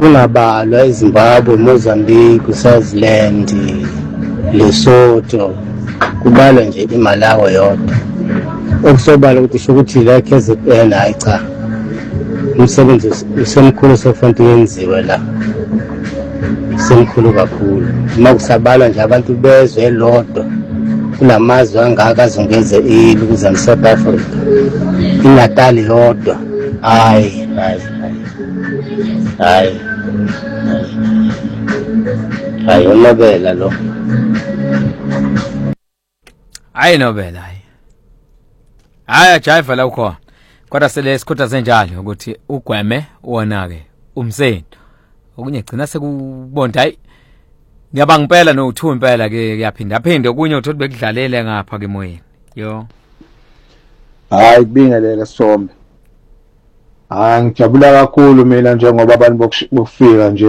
kungabalwa eZimbabwe, Mozambique, Swaziland, Lesotho, kubalwa nje iMalawi yodwa. Okusobala ukuthi sho ukuthi la KZN hayi cha. Umsebenzi usemkhulu sokufanele uyenziwe la. Semkhulu kakhulu. Uma kusabalwa nje abantu bezwe elodwa kulamazwe angaka azongeze ukuze eSouth Africa. iNatal yodwa. Hayi. Hayi unobela lo. Hayi nobela hayi. Hayi jive la ukhona. Kodwa sele sikhuthaze njalo ukuthi ugweme wona ke umseni. Okunye gcina sekubonda hayi. Ngiyabanga impela no2 impela ke kuyaphinda phinde okunye uthi bekudlalele ngapha ke moyeni. Yo. Hayi kubingelela Sombe. Ngijabula kakhulu mina njengoba abantu bokufika nje.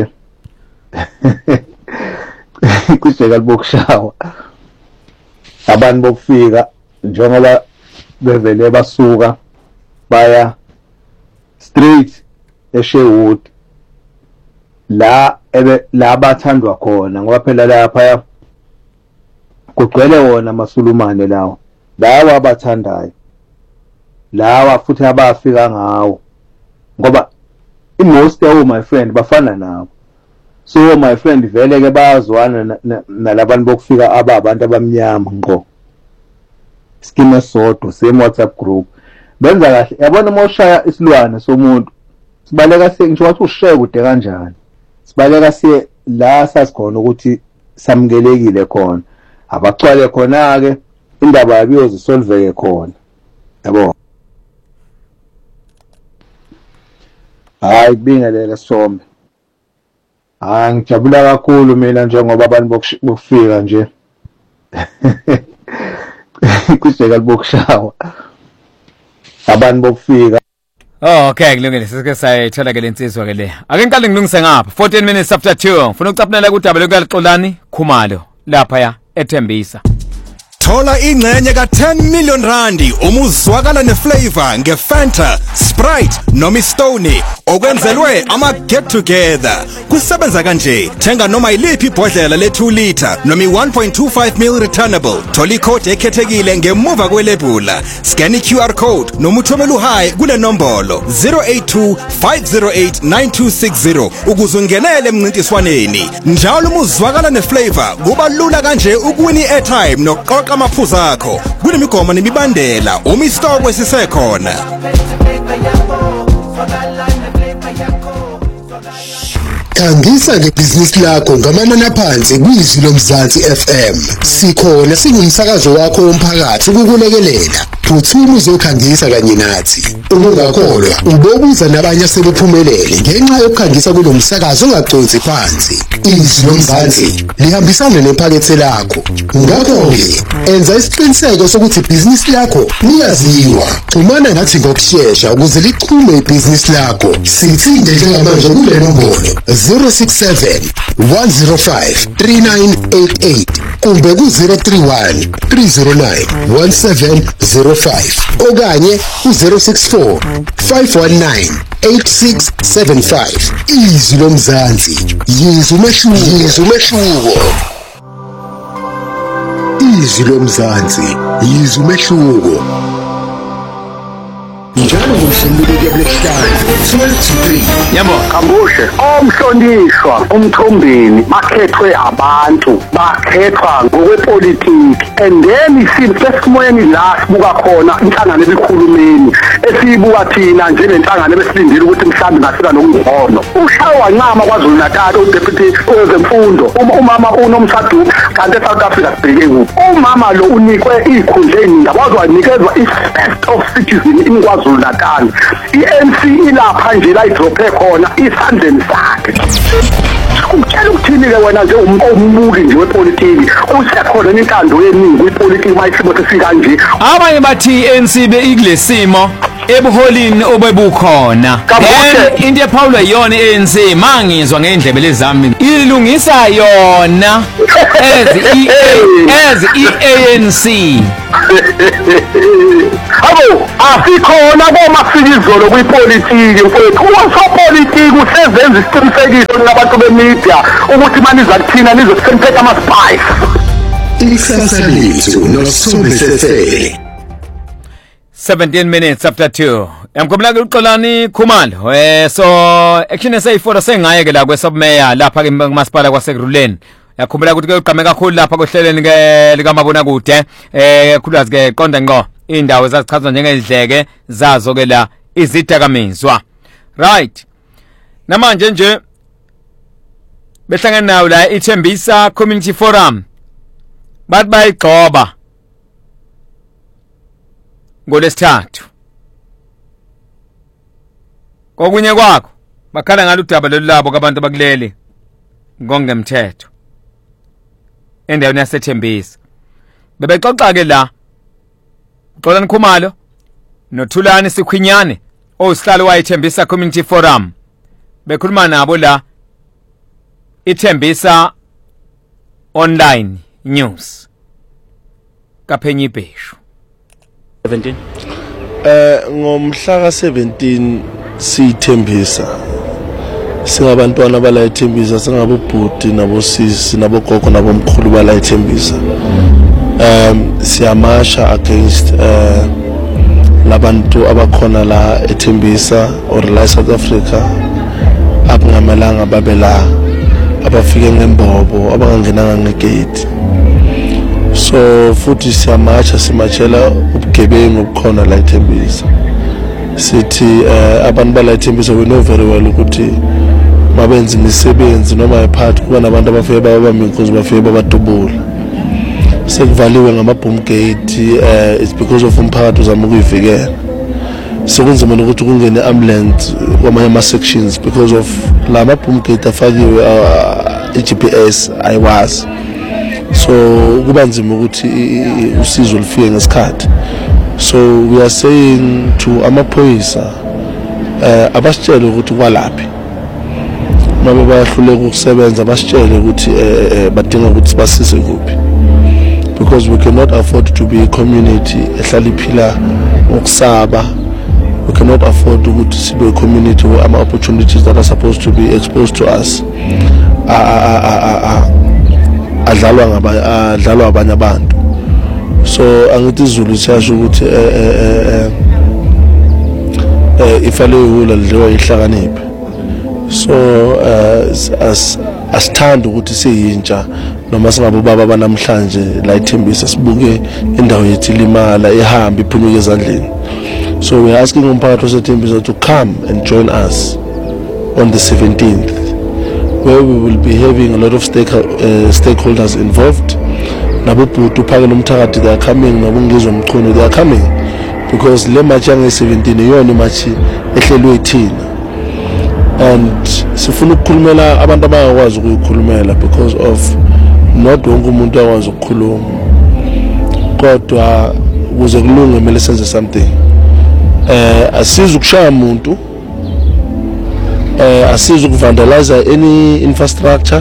Kuseka bokushawa. Abantu bokufika njengoba bevele basuka baya straight eSherwood la bathandwa khona ngoba phela lapha kugcwele wona amasulumane lawo abathandayo lawa futhi abafika ngawo ngoba most of my friend bafana nabo. So my friend vele ke bazwana nalabantu bokufika abantu abamnyama ngqo. Scheme sodwa same WhatsApp group. Benza kahle. Yabona moshaya isilwane somuntu. Sibaleka ngisho wathi ushaya kude kanjani. Sibaleka siye la sasikhona ukuthi samkelekile khona. Abacwale khona ke indaba yabiyozisolveke khona. Yabo. Hayi kubingelela Sombe. Ngijabula kakhulu mina njengoba abantu bokufika nje. Kuseka bokushawa. Abantu bokufika. Oh okay kulungile sike sayithola ke lensizwa ke le. Ake ngiqale ngilungise ngapha 14 minutes after 2. Ufuna ukucaphunela kudaba lokuyaxolani Khumalo lapha ya eThembisa. Thola ingcenye ka10 million randi uma uzwakala neFlavor ngeFanta, Sprite noma iStone okwenzelwe ama get together. Kusebenza kanje, thenga noma iliphi ibhodlela le2 liter noma i1.25 ml returnable. Thola icode ekhethekile ngemuva kwelebula. Scan iQR code noma uthumela uhayi kule nombolo 0825089260 ukuze ungenele emncintiswaneni. Njalo uma uzwakala neFlavor kuba lula kanje ukuwina iairtime nokuqoqa amaphuzu akho. Kunemigomo nemibandela uma isitoko sisekhona. Khangisa ngebhizinisi lakho ngamanani aphansi kwizwi loMzansi FM. Sikhona singumsakazo wakho womphakathi ukukulekelela. Phuthuma uzokhangisa kanye nathi. Ungakholwa ubobuza nabanye asebephumelele ngenxa yokukhangisa kulomsakazo ongaconsi phansi. Izwi loMzansi lihambisana nephakethe lakho. Ngakho-ke enza isiqiniseko sokuthi ibhizinisi lakho liyaziwa. Xhumana nathi ngokushesha ukuze lichume ibhizinisi lakho. Sithinde njengamanje kule nombolo 067 105 3988 kumbe ku-031 309 1705 okanye ku-064 519 8675. Izwi loMzansi, yizwi umehluko. Izwi loMzansi, yizwi umehluko. Njalo ngomsombuluko kulesihlanu 12-3. Yabo Kambushe omhlonishwa umthombeni bakhethwe abantu bakhethwa ngokwepolitiki and then isimoyeni la sibuka khona inhlangano ebikhulumeni esibuka thina njengenhlangano ebesilindile ukuthi mhlambe ngasika nokungcono. Ushawa ncama kwaZulu-Natal uDeputy wezemfundo umama uNomsadu kanti eSouth Africa sibheke kuphi. Umama lo unikwe izikhundla eziningi abazwanikezwa i-first of citizen in KwaZulu-Natal. I-ANC ilapha nje la idrophe khona isandleni sakhe. Ukutshela ukuthini ke wena nje umbuki nje wepolitiki usekhona intando yeningi kwipolitiki mayisimo sesika nje. abanye bathi ANC be ikulesimo ebuholini obebukhona Kabuhle. then into ephawulwa yiyona ANC mangizwa ngendlebe lezami ilungisa yona as ANC Abo asikhona komasikizolo kwipolitiki mfowethu usopolitiki usezenza isiqinisekiso nabantu bemedia ukuthi maniza kuthina nizokuthemphetha ama-spice Ikusasa lethu noSombisefele 17 minutes after 2 yamkhomela ke uXolani Khumalo so action esayifora sengaye ke la kwesubmeya lapha ke kumasipala kwasekuruleni yakhumbula ukuthi ke uqhame kakhulu lapha kohleleni ke likamabona kude khulazi ke qonda ngqo indawo ezazichazwa njengendleke zazo ke la izidakamizwa right namanje nje behlangana nawo la iThembisa Community Forum bathi bayigcoba ngolesithathu kokunye kwakho bakhala ngalo udaba lolabo kabantu bakuleli ngongemthetho endaweni yaseThembisa bebexoxa ke la uXolani Khumalo noThulani Sikhwinyane osihlalo wayeThembisa Community Forum bekhuluma nabo la iThembisa online news kaPhenyi Ibheshu 17 ngomhla ka17 sithembisa singabantwana bala ithembisa singabobhuti nabosisi nabogogo nabomkhulu bala ithembisa siyamasha against labantu abakhona la ethembisa or la South Africa abangamelanga babe la abafike ngembobo abangangenanga ngegate so futhi siyamasha simachela ubugebengu obukhona la ethembisa sithi abantu bala ethembisa we know very well ukuthi mabenza imisebenzi noma ephathi kuba nabantu abafike babamikhozi bafike babadubula sekuvaliwe ngama-boom gate it's because of umphakathi uzama ukuyivikela sekunzima ukuthi kungene ambulance kwamanye ama-sections because of la ma-boom gate afakiwe i-GPS ayiwazi so kuba nzima ukuthi usizo lifike ngesikhathi so we are saying to amaphoyisa abasitshele ukuthi kwalaphi mabe bayahluleka ukusebenza basitshele ukuthi badinga ukuthi sibasise kuphi because we cannot afford to be a community ehlala iphila ngokusaba. We cannot afford to sibe a community where ama opportunities that are supposed to be exposed to us adlalwa abanye abantu. So angithi izulu siyasho ukuthi ifale ihula lidliwa ihlakaniphe. So asithanda ukuthi siyintsha noma singabo baba banamhlanje la ithembisa sibuke indawo yethu limala ehamba iphunyuke ezandleni. So we are asking umphakathi wasethembisa to come and join us on the 17th where we will be having a lot of stakeholders involved. Nabobhuti uphakela umthakathi they are coming, nabongizwa umchunu they are coming because le match yange 17 iyona match ehlelwe thina and sifuna ukukhulumela abantu abangakwazi ukuyikhulumela because of not wonke umuntu akwazi ukukhuluma kodwa ukuze kulunge kumele senze something. Asiza ukushaya umuntu, asiza ukuvandalize any infrastructure.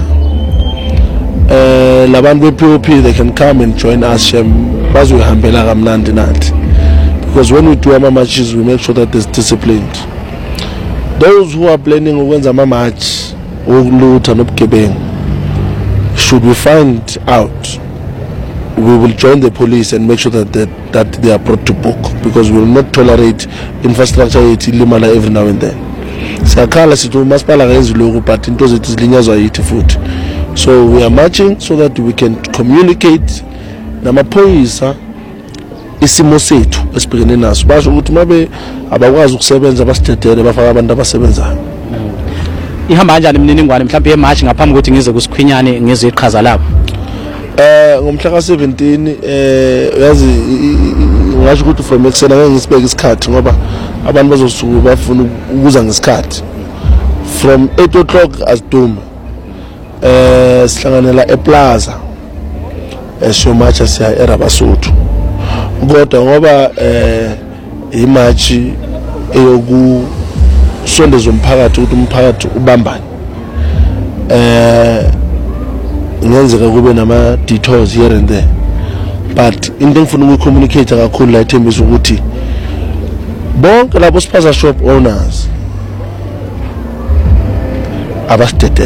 Labantu be-POP they can come and join us bazoyihambela kamnandi nathi because when we do our marches we make sure that there's discipline. Those who are planning ukwenza ama-march ukulutha nobugebengu, should we find out, we will join the police and make sure that they are brought to book because we will not tolerate infrastructure yethu ilimala every now and then. Siyakhala sithi umasipala kayenzi lokhu but into zethu zilinyazwa yithi futhi. So we are marching so that we can communicate namaphoyisa isimo sethu esibhekene naso basho ukuthi mabe abakwazi ukusebenza basithethele bafaka abantu abasebenzayo. Ihamba kanjani imininingwane mhlawumbe yemarch ngaphambi ukuthi ngize kusikhwinyane ngizwe iqhaza lapho? Ngomhla ka17 yazi ngasho ukuthi from eksena ngeke ngisibeke isikhathi ngoba abantu bazosuka bafuna ukuza ngesikhathi from 8 o'clock asiduma sihlanganela eplaza eshomacha siya eRabasotho kodwa ngoba imatch eyokusondeza umphakathi ukuthi umphakathi ubambane. Ngenzeka kube nama detours here and there, but into engifuna ukuyicommunicate kakhulu la ethembisa ukuthi bonke labo spaza shop owners abastede